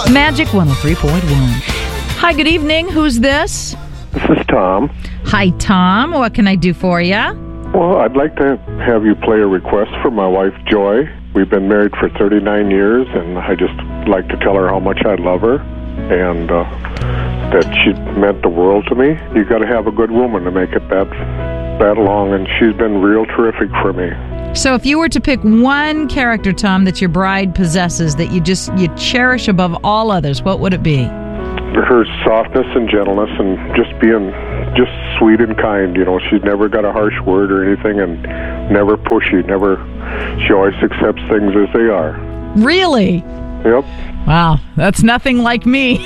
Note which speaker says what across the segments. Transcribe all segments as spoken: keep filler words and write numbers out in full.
Speaker 1: Magic one oh three point one. Hi, good evening. Who's this?
Speaker 2: This is Tom.
Speaker 1: Hi, Tom. What can I do for you?
Speaker 2: Well, I'd like to have you play a request for my wife, Joy. We've been married for thirty-nine years, and I just like to tell her how much I love her and uh, that she meant the world to me. You got to have a good woman to make it that that long, and she's been real terrific for me.
Speaker 1: So if you were to pick one character, Tom, that your bride possesses that you just you cherish above all others, what would it be?
Speaker 2: Her softness and gentleness and just being just sweet and kind. You know, she's never got a harsh word or anything, and never pushy, never. She always accepts things as they are.
Speaker 1: Really?
Speaker 2: Yep.
Speaker 1: Wow, that's nothing like me.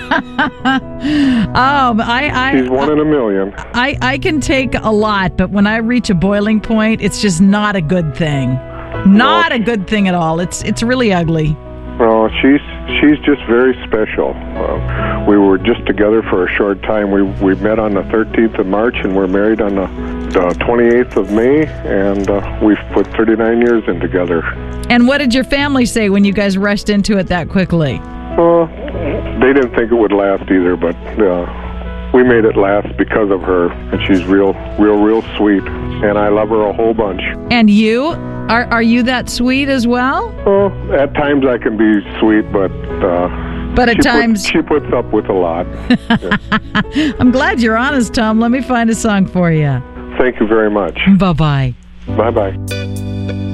Speaker 1: oh, I, I,
Speaker 2: She's one in a million.
Speaker 1: I, I can take a lot, but when I reach a boiling point, it's just not a good thing. Not
Speaker 2: No.
Speaker 1: a good thing at all. It's it's really ugly.
Speaker 2: No, she's she's just very special. Uh, we were just together for a short time. We we met on the thirteenth of March, and we're married on the, the twenty-eighth of May, and uh, we've put thirty-nine years in together.
Speaker 1: And what did your family say when you guys rushed into it that quickly?
Speaker 2: Uh, they didn't think it would last either, but uh, we made it last because of her, and she's real, real, real sweet, and I love her a whole bunch.
Speaker 1: And you? Are are you that sweet as well?
Speaker 2: Well, at times I can be sweet, but uh,
Speaker 1: But at
Speaker 2: she
Speaker 1: times...
Speaker 2: puts, she puts up with a lot. Yeah.
Speaker 1: I'm glad you're honest, Tom. Let me find a song for you.
Speaker 2: Thank you very much.
Speaker 1: Bye-bye.
Speaker 2: Bye-bye.